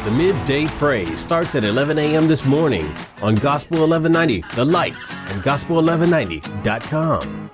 The Midday Praise starts at 11 a.m. this morning on Gospel 1190, The Light, and Gospel1190.com.